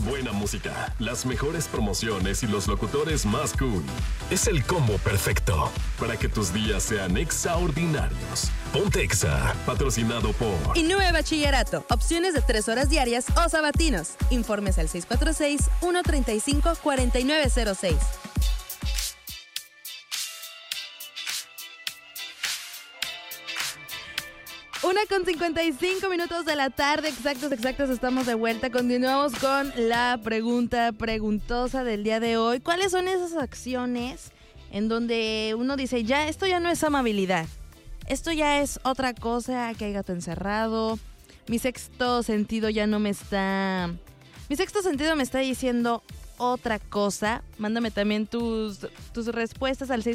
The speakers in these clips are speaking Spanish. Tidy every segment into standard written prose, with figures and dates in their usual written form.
buena música, las mejores promociones y los locutores más cool. Es el combo perfecto para que tus días sean extraordinarios. Ponte Exa, patrocinado por Inúe Bachillerato. Opciones de 3 horas diarias o sabatinos. Informes al 646-135-4906. 1:55 de la tarde, exactos, estamos de vuelta. Continuamos con la preguntosa del día de hoy. ¿Cuáles son esas acciones en donde uno dice, ya, esto ya no es amabilidad? Esto ya es otra cosa, que hay gato encerrado. Mi sexto sentido me está diciendo otra cosa. Mándame también tus respuestas al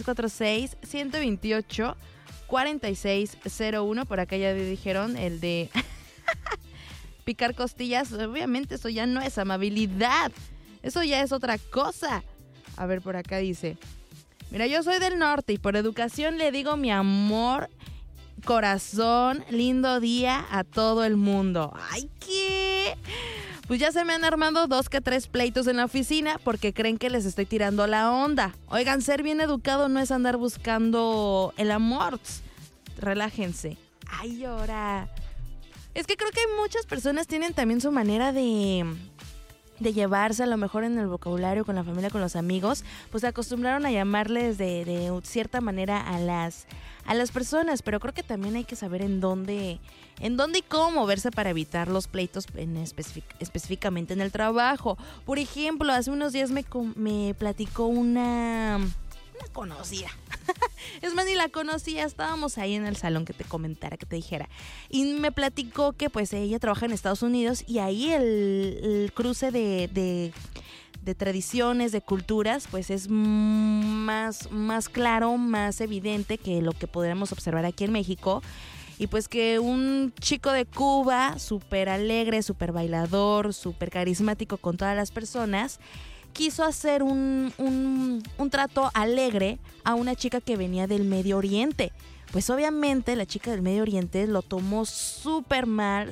646-128-4601. Por acá ya dijeron el de picar costillas. Obviamente eso ya no es amabilidad. Eso ya es otra cosa. A ver, por acá dice: mira, yo soy del norte y por educación le digo mi amor, corazón, lindo día a todo el mundo. ¡Ay, qué! Pues ya se me han armado 2 que 3 pleitos en la oficina porque creen que les estoy tirando la onda. Oigan, ser bien educado no es andar buscando el amor. Relájense. Ay, ahora. Es que creo que muchas personas tienen también su manera de llevarse, a lo mejor en el vocabulario, con la familia, con los amigos, pues se acostumbraron a llamarles de cierta manera a las personas, pero creo que también hay que saber en dónde y cómo moverse para evitar los pleitos específicamente en el trabajo. Por ejemplo, hace unos días me platicó una conocida. Es más, ni la conocía, estábamos ahí en el salón que te dijera. Y me platicó que pues ella trabaja en Estados Unidos y ahí el cruce de tradiciones, de culturas, pues es más claro, más evidente que lo que podríamos observar aquí en México. Y pues que un chico de Cuba, súper alegre, súper bailador, súper carismático con todas las personas, quiso hacer un trato alegre a una chica que venía del Medio Oriente. Pues obviamente la chica del Medio Oriente lo tomó súper mal,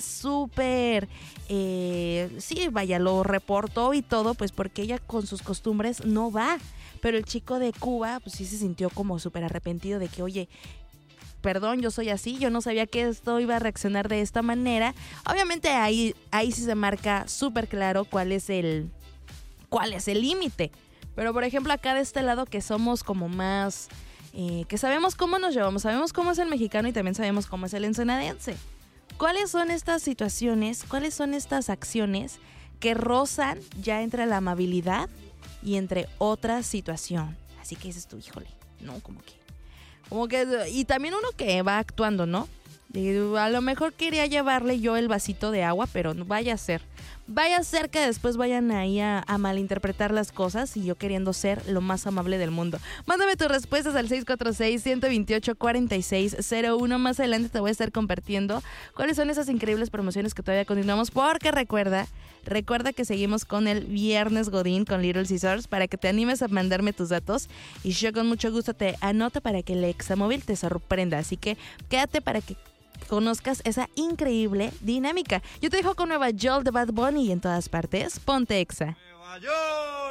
lo reportó y todo, pues porque ella con sus costumbres no va. Pero el chico de Cuba, pues sí se sintió como súper arrepentido de que, oye, perdón, yo soy así, yo no sabía que esto iba a reaccionar de esta manera. Obviamente ahí sí se marca súper claro cuál es el límite. Pero por ejemplo acá de este lado que somos como más, que sabemos cómo nos llevamos, sabemos cómo es el mexicano y también sabemos cómo es el ensenadense. ¿Cuáles son estas situaciones, cuáles son estas acciones que rozan ya entre la amabilidad y entre otra situación? Así que dices tú, híjole, no, como que, y también uno que va actuando, ¿no? A lo mejor quería llevarle yo el vasito de agua, pero no vaya a ser que después vayan ahí a malinterpretar las cosas y yo queriendo ser lo más amable del mundo. Mándame tus respuestas al 646-128-4601. Más adelante te voy a estar compartiendo cuáles son esas increíbles promociones que todavía continuamos, porque recuerda que seguimos con el Viernes Godín con Little Scissors para que te animes a mandarme tus datos y yo con mucho gusto te anoto para que el Examóvil te sorprenda. Así que quédate para que conozcas esa increíble dinámica. Yo te dejo con Nueva York de Bad Bunny y en todas partes, ponte Exa.